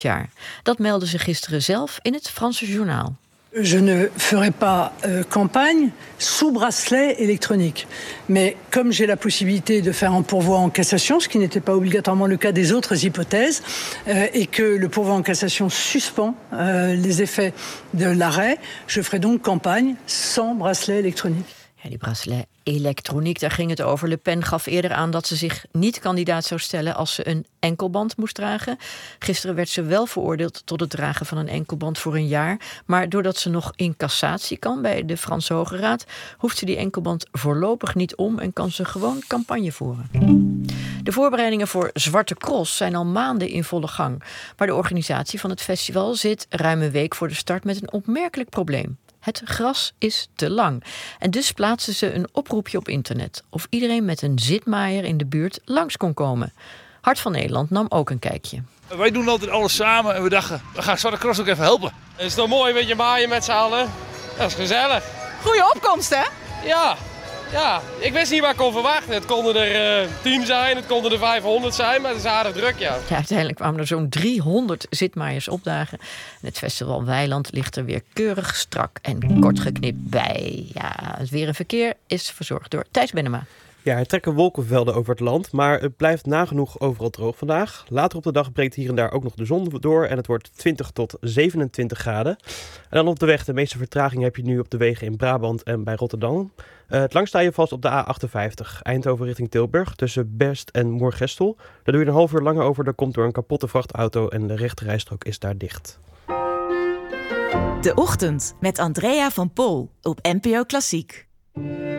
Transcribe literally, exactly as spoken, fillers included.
jaar. Dat meldden ze gisteren zelf in het Franse journaal. Je ne ferai pas euh, campagne sous bracelet électronique. Mais comme j'ai la possibilité de faire un pourvoi en cassation, ce qui n'était pas obligatoirement le cas des autres hypothèses, euh, et que le pourvoi en cassation suspend euh, les effets de l'arrêt, je ferai donc campagne sans bracelet électronique. Ja, die bracelet elektroniek, daar ging het over. Le Pen gaf eerder aan dat ze zich niet kandidaat zou stellen als ze een enkelband moest dragen. Gisteren werd ze wel veroordeeld tot het dragen van een enkelband voor een jaar. Maar doordat ze nog in cassatie kan bij de Franse Hoge Raad, hoeft ze die enkelband voorlopig niet om en kan ze gewoon campagne voeren. De voorbereidingen voor Zwarte Cross zijn al maanden in volle gang. Maar de organisatie van het festival zit ruim een week voor de start met een opmerkelijk probleem. Het gras is te lang. En dus plaatsen ze een oproepje op internet of iedereen met een zitmaaier in de buurt langs kon komen. Hart van Nederland nam ook een kijkje. Wij doen altijd alles samen en we dachten, we gaan Zwarte Cross ook even helpen. Het is toch mooi met je maaien met z'n allen? Dat is gezellig. Goeie opkomst, hè? Ja, ja. Ik wist niet waar ik kon verwachten. Het konden er uh, tien zijn, het konden er vijfhonderd zijn, maar het is aardig druk, ja. Ja, uiteindelijk kwamen er zo'n driehonderd zitmaaiers opdagen. En het festival Weiland ligt er weer keurig strak en kort geknipt bij. Ja, het weer en verkeer is verzorgd door Thijs Bennema. Ja, er trekken wolkenvelden over het land, maar het blijft nagenoeg overal droog vandaag. Later op de dag breekt hier en daar ook nog de zon door en het wordt twintig tot zevenentwintig graden. En dan op de weg, de meeste vertraging heb je nu op de wegen in Brabant en bij Rotterdam. Uh, het langst sta je vast op de A achtenvijftig, Eindhoven richting Tilburg, tussen Best en Moergestel. Daar doe je een half uur langer over, dat komt door een kapotte vrachtauto en de rechterrijstrook is daar dicht. De Ochtend met Andrea van Pol op N P O Klassiek.